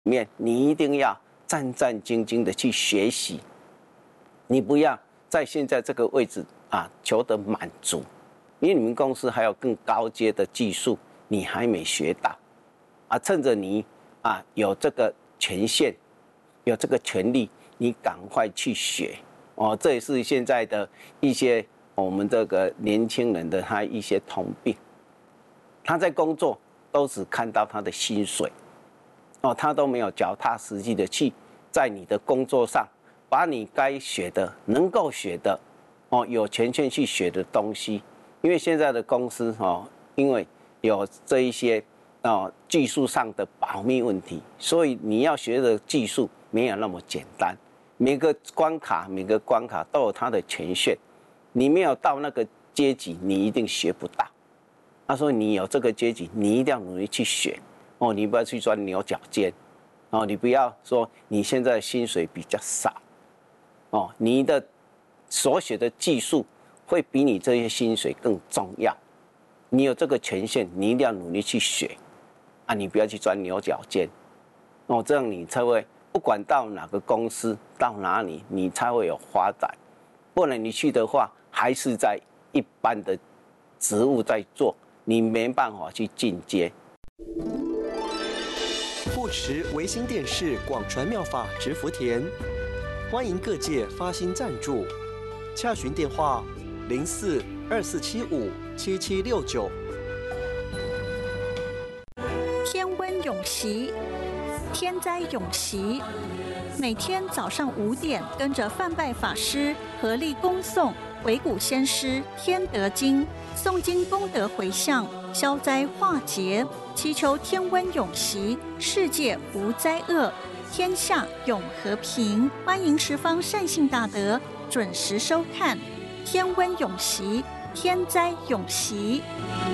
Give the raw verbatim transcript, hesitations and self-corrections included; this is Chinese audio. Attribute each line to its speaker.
Speaker 1: 面，你一定要战战兢兢的去学习，你不要在现在这个位置啊求得满足，因为你们公司还有更高阶的技术，你还没学到啊，趁着你啊有这个权限，有这个权利，你赶快去学哦，这也是现在的一些我们这个年轻人的他一些通病，他在工作都只看到他的薪水。哦，他都没有脚踏实地的去在你的工作上，把你该学的、能够学的，哦，有权限去学的东西。因为现在的公司哦，因为有这一些哦技术上的保密问题，所以你要学的技术没有那么简单。每个关卡、每个关卡都有它的权限，你没有到那个阶级，你一定学不到。他说你有这个阶级，你一定要努力去学。哦，你不要去钻牛角尖，哦，你不要说你现在薪水比较少，哦，你的所学的技术会比你这些薪水更重要。你有这个权限，你一定要努力去学，啊，你不要去钻牛角尖，哦，这样你才会不管到哪个公司到哪里，你才会有发展。不然你去的话，还是在一般的职务在做，你没办法去进阶。
Speaker 2: 护持维新电视广传妙法植福田，欢迎各界发心赞助，洽询电话零四二四七五七七六九。
Speaker 3: 天温永习，天灾永习，每天早上五点，跟着范拜法师合力恭诵维古先师天德经，诵经功德回向，消灾化劫，祈求天温永习，世界无灾厄，天下永和平。欢迎十方善信大德准时收看《天温永习》，天灾永习。